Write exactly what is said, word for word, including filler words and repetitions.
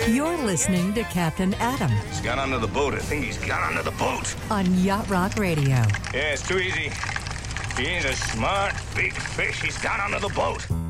You're listening to Captain Adam He's got onto the boat. I think he's got onto the boat. on Yacht Rock Radio. Yeah, it's too easy. He's a smart, big fish. He's got onto the boat.